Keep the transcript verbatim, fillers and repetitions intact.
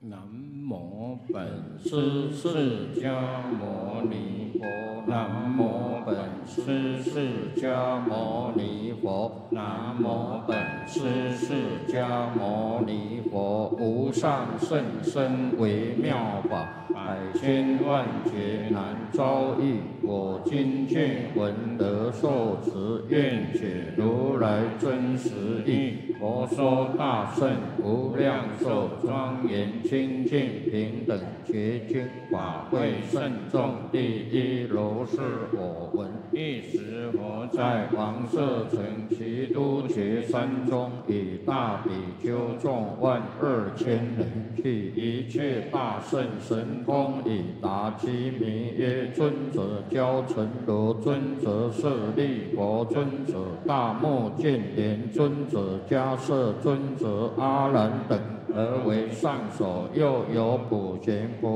南无本师释迦牟尼佛。南无本师释迦牟尼佛。南无本师释迦牟尼佛。无上甚深微妙法，百千万劫难遭遇。我今见闻得受持，愿解如来真实义。佛说大圣无量寿庄严清净平等觉经法会慎重第一如是我闻。一时佛在王舍城齐都觉山中，以大比丘众万二千人，去一切大圣神通以达其名曰尊者教成罗尊者舍利佛尊者大目犍连尊者迦摄尊者阿难等，而为上首。又有普贤佛